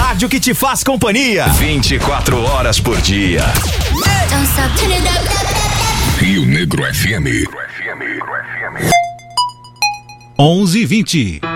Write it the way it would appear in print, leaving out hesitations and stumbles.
rádio que te faz companhia 24 horas por dia. Rio Negro FM. 11:20.